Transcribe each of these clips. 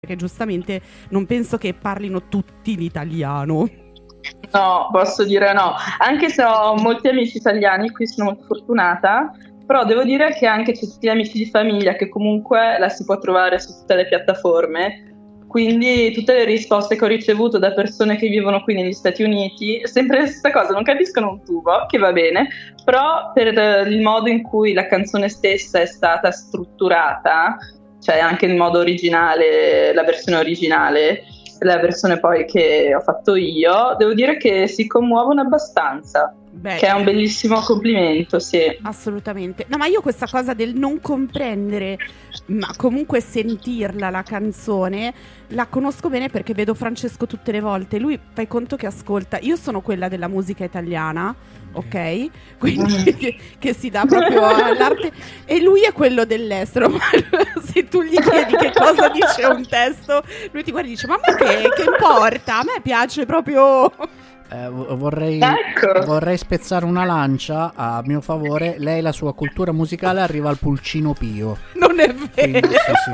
perché giustamente non penso che parlino tutti l'italiano. No, posso dire no, anche se ho molti amici italiani, qui sono molto fortunata, però devo dire che anche c'è tutti gli amici di famiglia che comunque la si può trovare su tutte le piattaforme, quindi tutte le risposte che ho ricevuto da persone che vivono qui negli Stati Uniti, sempre la stessa cosa, non capiscono un tubo, che va bene, però per il modo in cui la canzone stessa è stata strutturata, cioè anche il modo originale, la versione originale, la versione poi che ho fatto io, devo dire che si commuovono abbastanza. Beh, che è un bellissimo complimento, sì. Assolutamente. No, ma io questa cosa del non comprendere, ma comunque sentirla la canzone, la conosco bene perché vedo Francesco tutte le volte. Lui, fai conto che ascolta. Io sono quella della musica italiana, ok? Quindi che si dà proprio all'arte. E lui è quello dell'estero. Ma se tu gli chiedi che cosa dice un testo, lui ti guarda e dice: ma a me che importa? A me piace proprio. Vorrei spezzare una lancia a mio favore. Lei, la sua cultura musicale arriva al pulcino pio. Non è vero. Quindi,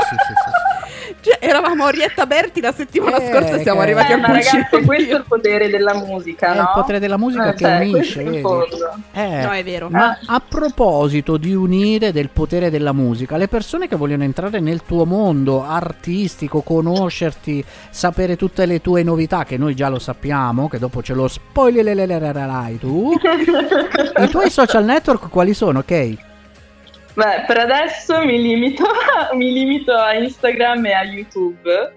sì. Cioè, eravamo a Orietta Berti la settimana scorsa e siamo arrivati a ma pulcino ragazzi, questo pio. è il potere della musica, no? È il potere della musica che unisce, vedi? No, è vero. Ma a proposito di unire, del potere della musica, le persone che vogliono entrare nel tuo mondo artistico, conoscerti, sapere tutte le tue novità, che noi già lo sappiamo, che dopo ce lo spoilererai tu. I tuoi social network quali sono, ok? Beh, per adesso mi limito a Instagram e a YouTube.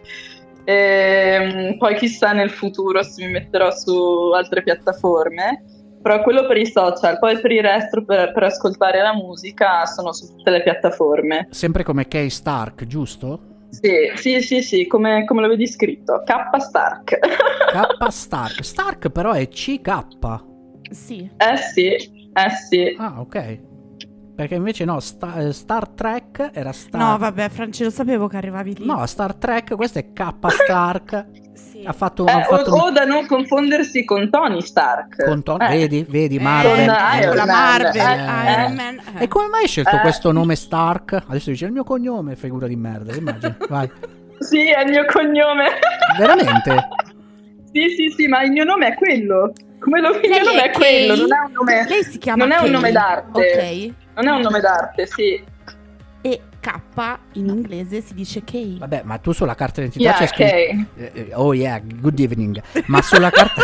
Poi chissà nel futuro se mi metterò su altre piattaforme. Però quello per i social, poi per il resto per ascoltare la musica sono su tutte le piattaforme. Sempre come Kay Stark, giusto? Sì, come lo vedi scritto, K Stark. K Stark. Stark però è CK. Sì. Sì. Ah, ok. Perché invece no, Star Trek era Star... No, vabbè, Francesco, sapevo che arrivavi lì. No, Star Trek, questo è K Stark. Sì. Ha fatto o da non confondersi con Tony Stark. Con vedi, Marvel. Con la Marvel, Iron Man. E come mai hai scelto questo nome Stark? Adesso dice il mio cognome, figura di merda, immagini. Vai. Sì, è il mio cognome. Veramente? Sì, ma il mio nome è quello. Il mio nome è quello, non è un nome. Lei si chiama Non è Kay. un nome d'arte. Ok. Non è un nome d'arte, sì. E K in inglese si dice Kay. Vabbè, ma tu sulla carta d'identità c'è scritto Kay. oh yeah, good evening. Ma sulla carta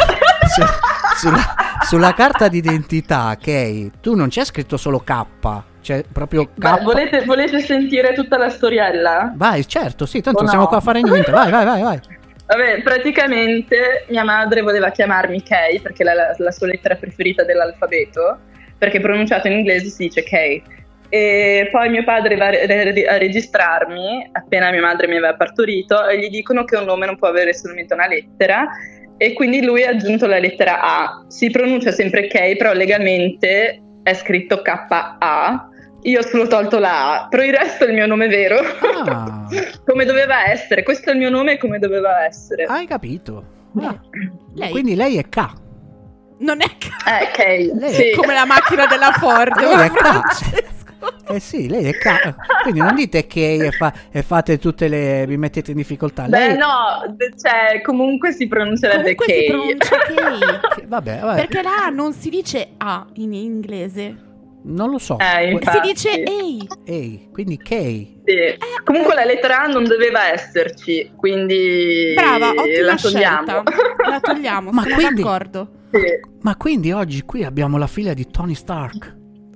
sulla carta d'identità, Kay, tu non c'è scritto solo K, c'è proprio K. Ma volete sentire tutta la storiella? Vai, certo, sì, tanto O non siamo no? qua a fare niente. Vai. Vabbè, praticamente mia madre voleva chiamarmi Kay perché è la sua lettera preferita dell'alfabeto, perché pronunciato in inglese si dice Kay. E poi mio padre va a registrarmi appena mia madre mi aveva partorito e gli dicono che un nome non può avere solamente una lettera e quindi lui ha aggiunto la lettera A. Si pronuncia sempre Kay, però legalmente è scritto K-A. Io ho solo tolto la A, però il resto è il mio nome vero. Ah. Come doveva essere, questo è il mio nome come doveva essere. Hai capito? Lei Quindi lei è K. non è K. Ok, Lei sì. Come la macchina della Ford. Lei è K. Francesco. Sì, lei è K. Quindi non dite che e fate tutte le... vi mettete in difficoltà. Beh, Lei... no, cioè, comunque si pronuncerebbe Comunque si Kay. pronuncia Kay. Vabbè. Perché la A non si dice A in inglese. Non lo so. Infatti. Si dice A. Ehi, quindi Kay. Sì. Comunque la lettera A non doveva esserci, quindi Brava, ottima la togliamo. scelta. La togliamo, Ma sono quindi- d'accordo. Sì. Ma quindi oggi qui abbiamo la figlia di Tony Stark.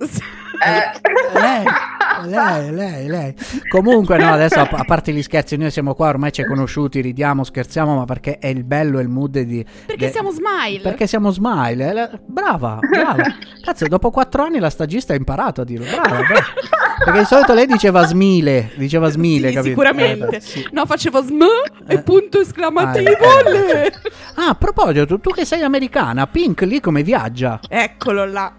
Lei. Comunque no, adesso a parte gli scherzi, noi siamo qua, ormai ci è conosciuti, ridiamo, scherziamo, ma perché è il bello e il mood di... Perché siamo Smile. Perché siamo Smile. Brava. Cazzo, dopo 4 anni la stagista ha imparato a dirlo. Brava. Perché di solito lei diceva Smile, Sì, capito? sicuramente. Sì. No, facevo sm e punto esclamativo. le. Ah, a proposito, tu che sei americana, Pink lì come viaggia? Eccolo là.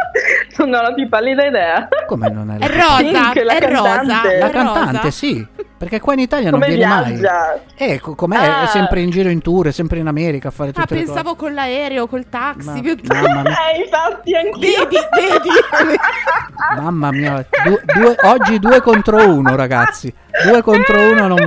Non ho la più pallida idea. Come non è È rosa, Pink, la è rosa. cantante. è La rosa. cantante, sì. Perché qua in Italia Come non viene viaggia? mai. Com'è? È sempre in giro in tour, è sempre in America a fare tutte le cose. Pensavo con l'aereo, col taxi. Mamma mia. Infatti anch'io. Vedi. Mamma mia, oggi 2 contro 1, ragazzi. 2 contro 1 non